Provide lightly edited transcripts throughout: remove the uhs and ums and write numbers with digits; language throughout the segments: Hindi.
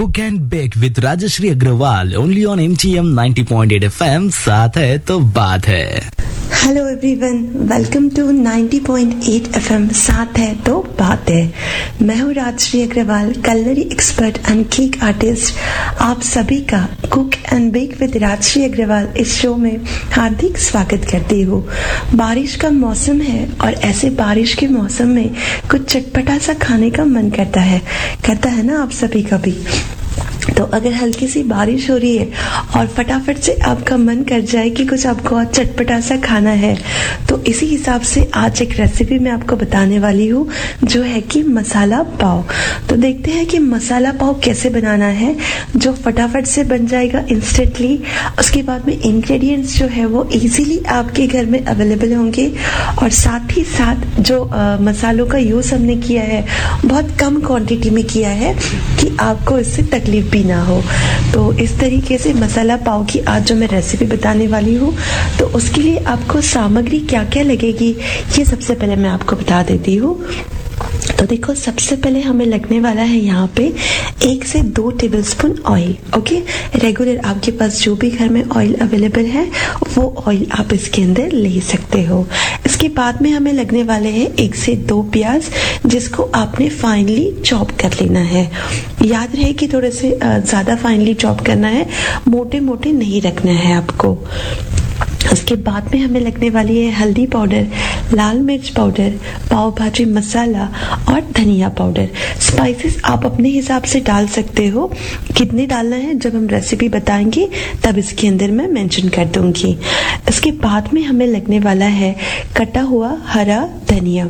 Cook and bake with Rajshree Agarwal only on MTM 90.8 FM। साथ है तो बात है। Hello everyone, welcome to 90.8 FM। साथ है तो बात है। मैं हूँ Rajshree Agarwal, kalari expert and cake artist. आप सभी का cook and bake with Rajshree Agarwal इस शो में हार्दिक स्वागत करती हूँ। बारिश का मौसम है और ऐसे बारिश के मौसम में कुछ चटपटा सा खाने का मन करता है ना आप सभी का भी। तो अगर हल्की सी बारिश हो रही है और फटाफट से आपका मन कर जाए कि कुछ आपको आज चटपटा सा खाना है, तो इसी हिसाब से आज एक रेसिपी मैं आपको बताने वाली हूँ जो है कि मसाला पाव। तो देखते हैं कि मसाला पाव कैसे बनाना है जो फटाफट से बन जाएगा इंस्टेंटली। उसके बाद में इंग्रेडिएंट्स जो है वो इजीली आपके घर में अवेलेबल होंगे और साथ ही साथ जो मसालों का यूज हमने किया है बहुत कम क्वांटिटी में किया है कि आपको इससे तकलीफ भी ना हो। तो इस तरीके से मसाला पाव की आज जो मैं रेसिपी बताने वाली हूँ, तो उसके लिए आपको सामग्री क्या क्या लगेगी ये सबसे पहले मैं आपको बता देती हूँ। तो देखो, सबसे पहले हमें लगने वाला है यहाँ पे 1 से 2 टेबलस्पून ऑयल। ओके, रेगुलर आपके पास जो भी घर में ऑयल अवेलेबल है वो ऑयल आप इसके अंदर ले सकते हो। इसके बाद में हमें लगने वाले हैं 1 से 2 प्याज, जिसको आपने फाइनली चॉप कर लेना है। याद रहे कि थोड़े से ज्यादा फाइनली चॉप करना है, मोटे मोटे नहीं रखना है आपको। उसके बाद में हमें लगने वाली है हल्दी पाउडर, लाल मिर्च पाउडर, पाव भाजी मसाला और धनिया पाउडर। स्पाइसेस आप अपने हिसाब से डाल सकते हो, कितने डालना है जब हम रेसिपी बताएंगे तब इसके अंदर मैं मेंशन कर दूंगी। इसके बाद में हमें लगने वाला है कटा हुआ हरा धनिया।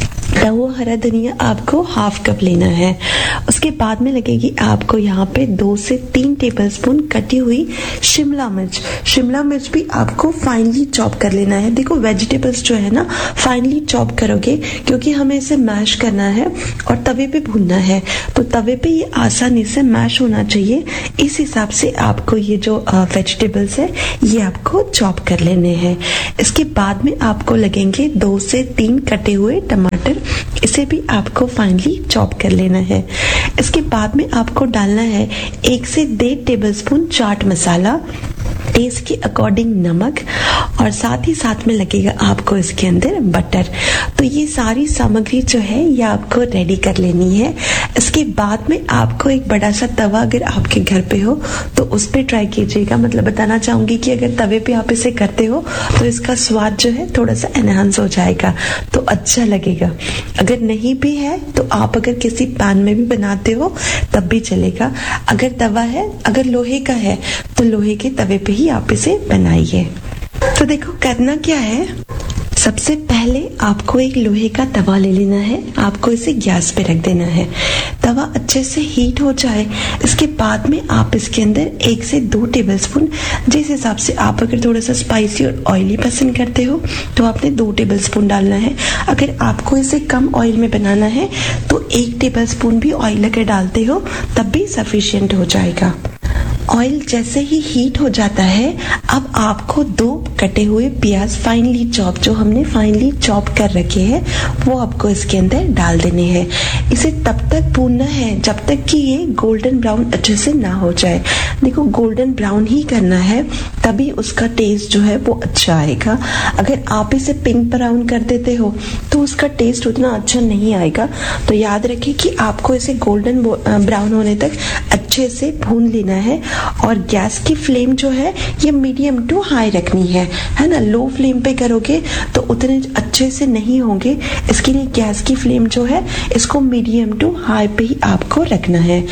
वो हरा धनिया आपको 1/2 कप लेना है। उसके बाद में लगेगी आपको यहाँ पे 2 से 3 टेबलस्पून कटी हुई शिमला मिर्च। शिमला मिर्च भी आपको फाइनली चॉप कर लेना है। देखो, वेजिटेबल्स जो है ना फाइनली चॉप करोगे क्योंकि हमें इसे मैश करना है और तवे पे भूनना है, तो तवे पे ये आसानी से मैश होना चाहिए। इस हिसाब से आपको ये जो वेजिटेबल्स है ये आपको चॉप कर लेने हैं। इसके बाद में आपको लगेंगे 2 से 3 कटे हुए टमाटर, इसे भी आपको फाइनली चॉप कर लेना है। इसके बाद में आपको डालना है 1 से 1.5 टेबलस्पून चाट मसाला, टेस्ट के अकॉर्डिंग नमक और साथ ही साथ में लगेगा आपको इसके अंदर बटर। तो ये सारी सामग्री जो है ये आपको रेडी कर लेनी है। इसके बाद में आपको एक बड़ा सा तवा अगर आपके घर पे हो तो उस पे ट्राई कीजिएगा। मतलब बताना चाहूंगी कि अगर तवे पे आप इसे करते हो तो इसका स्वाद जो है थोड़ा सा एनहांस हो जाएगा, तो अच्छा लगेगा। अगर नहीं भी है तो आप अगर किसी पैन में भी बनाते हो तब भी चलेगा। अगर तवा है, अगर लोहे का है तो लोहे के तवे पे ही आप इसे बनाइए। तो देखो, करना क्या है, सबसे पहले आपको एक लोहे का तवा ले लेना है। आपको इसे गैस पे रख देना है। तवा अच्छे से हीट हो जाए, इसके बाद में आप इसके अंदर 1 से 2 टेबलस्पून, जिस हिसाब से आप अगर थोड़ा सा स्पाइसी और ऑयली पसंद करते हो तो आपने 2 टेबलस्पून डालना है। अगर आपको इसे कम ऑयल में बनाना है तो 1 टेबलस्पून भी ऑयल अगर डालते हो तब भी सफिशिएंट हो जाएगा। ऑयल जैसे ही हीट हो जाता है, अब आपको 2 कटे हुए प्याज फाइनली चॉप, जो हमने फाइनली चॉप कर रखे हैं, वो आपको इसके अंदर डाल देने हैं। इसे तब तक भूनना है जब तक कि ये गोल्डन ब्राउन अच्छे से ना हो जाए। देखो, गोल्डन ब्राउन ही करना है, तभी उसका टेस्ट जो है वो अच्छा आएगा। अगर आप इसे पिंक ब्राउन कर देते हो तो उसका टेस्ट उतना अच्छा नहीं आएगा। तो याद रखिए कि आपको इसे गोल्डन ब्राउन होने तक अच्छे से भून लेना है और गैस की फ्लेम जो है ये मीडियम टू हाई रखनी है ना। लो फ्लेम पे करोगे तो उतने अच्छे से नहीं होंगे। इसके लिए गैस की फ्लेम जो है इसको मीडियम टू हाई पे ही आपको रखना है।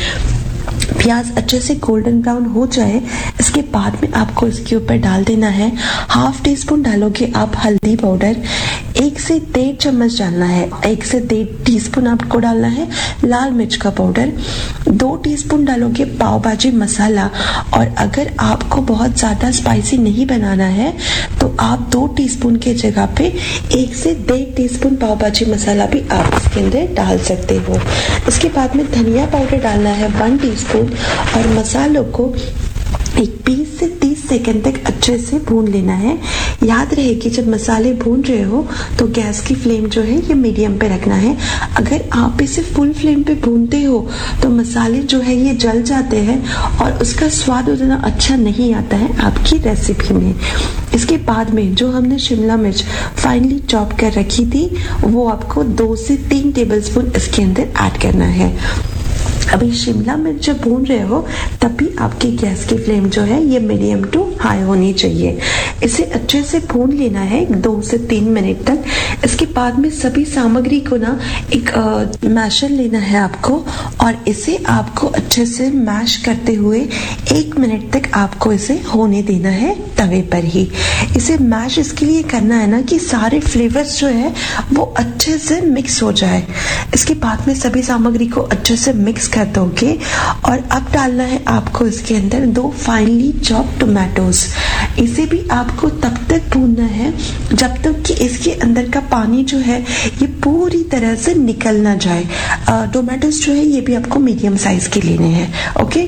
प्याज अच्छे से गोल्डन ब्राउन हो जाए, इसके बाद में आपको इसके ऊपर डाल देना है 1/2 टीस्पून डालोगे आप हल्दी पाउडर, 1 से 1.5 चम्मच डालना है, 1 से 1.5 टीस्पून आपको डालना है लाल मिर्च का पाउडर, 2 टीस्पून डालोगे पाव भाजी मसाला। और अगर आपको बहुत ज्यादा स्पाइसी नहीं बनाना है तो आप 2 टीस्पून के जगह पे 1 से 1.5 टीस्पून पाव भाजी मसाला भी आप इसके अंदर डाल सकते हो। इसके बाद में धनिया पाउडर डालना है 1 टीस्पून और मसालों को एक 20 से 30 सेकंड तक अच्छे से भून लेना है। याद रहे कि जब मसाले भून रहे हो तो गैस की फ्लेम जो है ये मीडियम पे रखना है। अगर आप इसे फुल फ्लेम पे भूनते हो तो मसाले जो है ये जल जाते हैं और उसका स्वाद उतना अच्छा नहीं आता है आपकी रेसिपी में। इसके बाद में जो हमने शिमला मिर्च फाइनली चॉप कर रखी थी वो आपको 2 से 3 टेबलस्पून इसके अंदर ऐड करना है। अभी शिमला मिर्च जब भून रहे हो तब भी आपकी गैस की फ्लेम जो है ये मीडियम टू हाई होनी चाहिए। इसे अच्छे से भून लेना है 2 से 3 मिनट तक। इसके बाद में सभी सामग्री को ना एक मैशर लेना है आपको और इसे आपको अच्छे से मैश करते हुए 1 मिनट तक आपको इसे होने देना है तवे पर ही। इसे मैश इसके लिए करना है ना कि सारे फ्लेवर्स जो है वो अच्छे से मिक्स हो जाए। इसके बाद में सभी सामग्री को अच्छे से मिक्स कर दोगे और अब डालना है आपको इसके अंदर 2 फाइनली चॉप टोमेटोज। इसे भी आपको तब तक भूनना है जब तक कि इसके अंदर का पानी जो है ये पूरी तरह से निकल ना जाए। टोमेटोज जो है ये भी आपको मीडियम साइज के लेने हैं, ओके।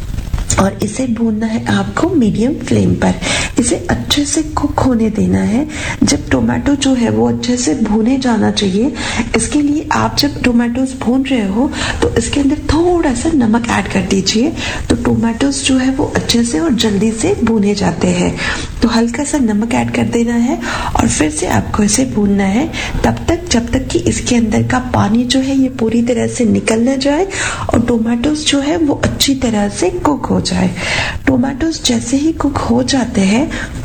और इसे भूनना है आपको मीडियम फ्लेम पर। इसे अच्छे से कुक होने देना है। जब टोमेटो जो है वो अच्छे से भूने जाना चाहिए। इसके लिए आप जब टोमेटोज भून रहे हो तो इसके अंदर थोड़ा सा नमक ऐड कर दीजिए, तो टोमेटोज जो है वो अच्छे से और जल्दी से भूने जाते हैं। तो हल्का सा नमक ऐड कर देना है और फिर से आपको इसे भूनना है तब तक जब तक कि इसके अंदर का पानी जो है ये पूरी तरह से निकल ना जाए और टोमेटोज जो है वो अच्छी तरह से कुक हो जाए। टोमेटोज जैसे ही कुक हो जाते हैं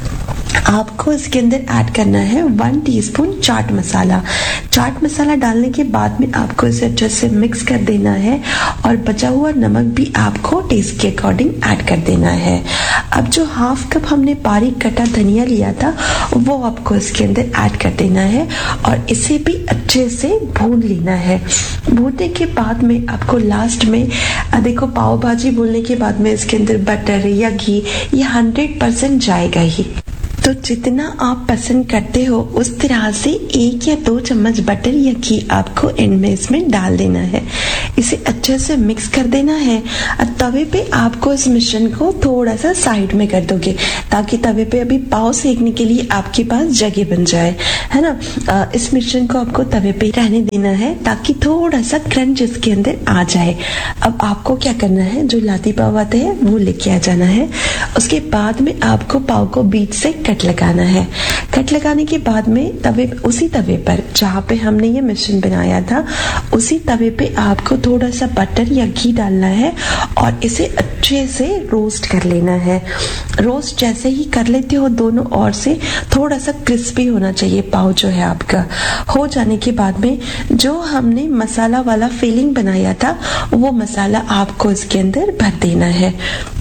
आपको इसके अंदर ऐड करना है 1 टीस्पून चाट मसाला। चाट मसाला डालने के बाद में आपको इसे अच्छे से मिक्स कर देना है और बचा हुआ नमक भी आपको टेस्ट के अकॉर्डिंग ऐड कर देना है। अब जो हाफ कप हमने बारीक कटा धनिया लिया था वो आपको इसके अंदर ऐड कर देना है और इसे भी अच्छे से भून लेना है। भूनने के बाद में आपको लास्ट में देखो पाव भाजी भूनने के बाद में इसके अंदर बटर या घी ये 100% जाएगा ही। तो जितना आप पसंद करते हो उस तरह से 1 या 2 चम्मच बटर या घी आपको एंड में इसमें डाल देना है। इसे अच्छे से मिक्स कर देना है और तवे पे आपको इस मिश्रण को थोड़ा सा साइड में कर दोगे ताकि तवे पे अभी पाव सेकने के लिए आपके पास जगह बन जाए, है ना। इस मिश्रण को आपको तवे पे रहने देना है ताकि थोड़ा सा क्रंच इसके अंदर आ जाए। अब आपको क्या करना है, जो लाती पाव आते हैं वो लेके आ जाना है। उसके बाद में आपको पाव को बीच से कट लगाना है। कट लगाने के बाद में उसी तवे पर जहाँ पे हमने ये मिश्रण बनाया था उसी तवे पे आपको थोड़ा सा बटर या घी डालना है और इसे अच्छे से रोस्ट कर लेना है। रोस्ट जैसे ही कर लेते हो दोनों ओर से थोड़ा सा क्रिस्पी होना चाहिए पाव जो है आपका। हो जाने के बाद में जो हमने मसाला वाला फिलिंग बनाया था वो मसाला आपको इसके अंदर भर देना है।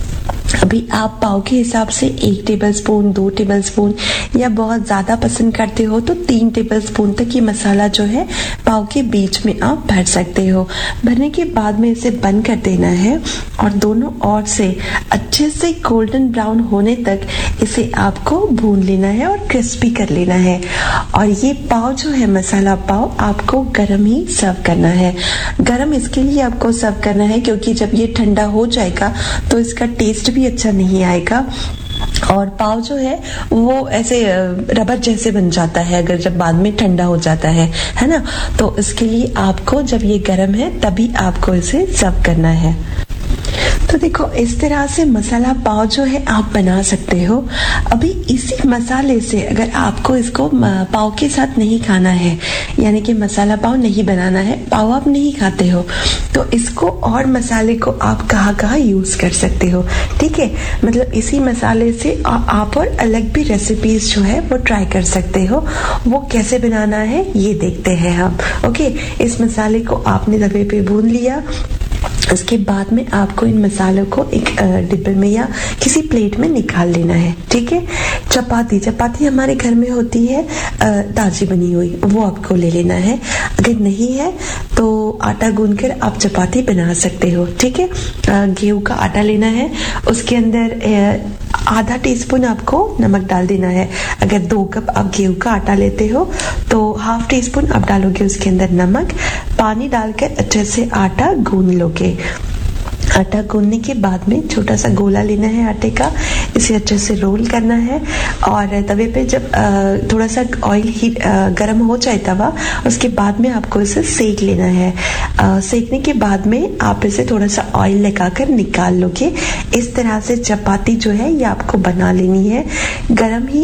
अभी आप पाव के हिसाब से 1 टेबलस्पून 2 टेबलस्पून या बहुत ज्यादा पसंद करते हो तो 3 टेबलस्पून तक ये मसाला जो है पाव के बीच में आप भर सकते हो। भरने के बाद में इसे बंद कर देना है और दोनों ओर से अच्छे से गोल्डन ब्राउन होने तक इसे आपको भून लेना है और क्रिस्पी कर लेना है। और ये पाव जो है मसाला पाव आपको गरम ही सर्व करना है। गरम इसके लिए आपको सर्व करना है क्योंकि जब ये ठंडा हो जाएगा तो इसका टेस्ट भी अच्छा नहीं आएगा और पाव जो है वो ऐसे रबर जैसे बन जाता है अगर जब बाद में ठंडा हो जाता है ना। तो इसके लिए आपको जब ये गर्म है तभी आपको इसे सर्व करना है। तो देखो इस तरह से मसाला पाव जो है आप बना सकते हो। अभी इसी मसाले से अगर आपको इसको पाव के साथ नहीं खाना है, यानी कि मसाला पाव नहीं बनाना है, पाव आप नहीं खाते हो, तो इसको और मसाले को आप कहाँ यूज कर सकते हो। ठीक है, मतलब इसी मसाले से आप और अलग भी रेसिपीज जो है वो ट्राई कर सकते हो। वो कैसे बनाना है ये देखते हैं हम। ओके, इस मसाले को आपने तवे पे भून लिया। उसके बाद में आपको इन मसालों को एक डिब्बे में या किसी प्लेट में निकाल लेना है। ठीक है, चपाती हमारे घर में होती है ताजी बनी हुई, वो आपको ले लेना है। अगर नहीं है तो आटा गूंदकर आप चपाती बना सकते हो। ठीक है, गेहूं का आटा लेना है, उसके अंदर आधा टीस्पून आपको नमक डाल देना है। अगर 2 कप आप गेहूं का आटा लेते हो तो हाफ टी स्पून आप डालोगे उसके अंदर नमक, पानी डालकर अच्छे से आटा गूंद लोगे। आटा गूंदने के बाद में छोटा सा गोला लेना है आटे का, इसे अच्छे से रोल करना है और तवे पे जब थोड़ा सा ऑयल हीट गर्म हो जाए तवा, उसके बाद में आपको इसे सेक लेना है। सेकने के बाद में आप इसे थोड़ा सा ऑयल लगाकर निकाल लोगे। इस तरह से चपाती जो है ये आपको बना लेनी है। गरम ही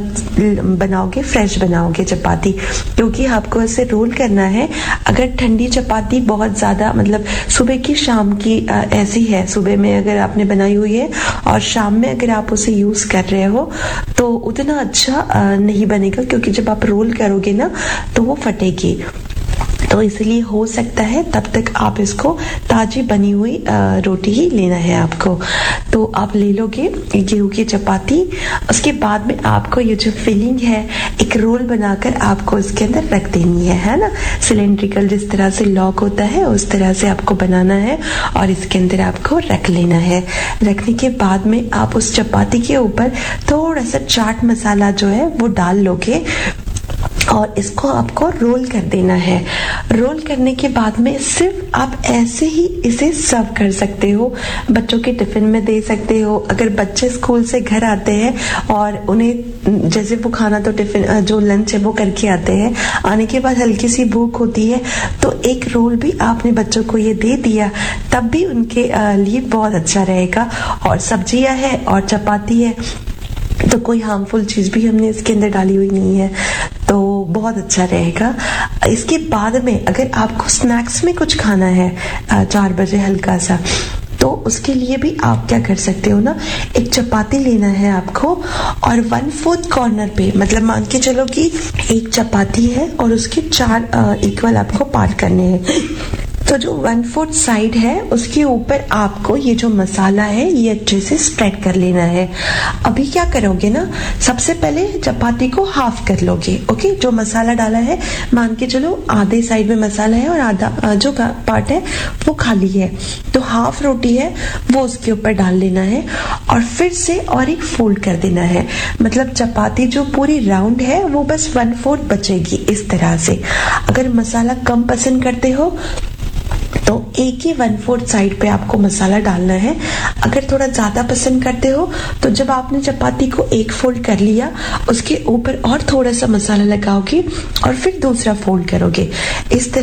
बनाओगे, फ्रेश बनाओगे चपाती, क्योंकि आपको इसे रोल करना है। अगर ठंडी चपाती बहुत ज्यादा मतलब सुबह की शाम की ऐसी है, सुबह में अगर आपने बनाई हुई है और शाम में अगर आप उसे यूज कर रहे हो तो उतना अच्छा नहीं बनेगा, क्योंकि जब आप रोल करोगे ना तो वो फटेगी। तो इसलिए हो सकता है तब तक आप इसको ताजी बनी हुई रोटी ही लेना है आपको। तो आप ले लोगे गेहूं की चपाती। उसके बाद में आपको ये जो फिलिंग है एक रोल बनाकर आपको इसके अंदर रख देनी है ना। सिलेंड्रिकल जिस तरह से लॉक होता है उस तरह से आपको बनाना है और इसके अंदर आपको रख लेना है। रखने के बाद में आप उस चपाती के ऊपर थोड़ा सा चाट मसाला जो है वो डाल लोगे और इसको आपको रोल कर देना है। रोल करने के बाद में सिर्फ आप ऐसे ही इसे सर्व कर सकते हो, बच्चों के टिफिन में दे सकते हो। अगर बच्चे स्कूल से घर आते हैं और उन्हें जैसे वो खाना तो टिफिन जो लंच है वो करके आते हैं, आने के बाद हल्की सी भूख होती है तो एक रोल भी आपने बच्चों को ये दे दिया, तब भी उनके लिए बहुत अच्छा रहेगा। और सब्जियां है और चपाती है तो कोई हार्मफुल चीज भी हमने इसके अंदर डाली हुई नहीं है, तो बहुत अच्छा रहेगा। इसके बाद में अगर आपको स्नैक्स में कुछ खाना है 4 बजे हल्का सा, तो उसके लिए भी आप क्या कर सकते हो ना, एक चपाती लेना है आपको और 1/4 कॉर्नर पे, मतलब मान के चलो कि एक चपाती है और उसके 4 इक्वल आपको पार्ट करने हैं। तो जो 1/4 साइड है उसके ऊपर आपको ये जो मसाला है ये अच्छे से स्प्रेड कर लेना है। अभी क्या करोगे ना, सबसे पहले चपाती को हाफ कर लोगे। ओके, जो मसाला डाला है मान के चलो आधे साइड में मसाला है और आधा जो पार्ट है वो खाली है, तो हाफ रोटी है वो उसके ऊपर डाल लेना है और फिर से और एक फोल्ड कर देना है। मतलब चपाती जो पूरी राउंड है वो बस 1/4 बचेगी इस तरह से। अगर मसाला कम पसंद करते हो तो एक ही 1/4 साइड पे आपको मसाला डालना है। अगर थोड़ा ज्यादा पसंद करते हो तो जब आपने चपाती को एक फोल्ड कर लिया उसके ऊपर और थोड़ा सा मसाला लगाओगे और फिर दूसरा फोल्ड करोगे। इस तरह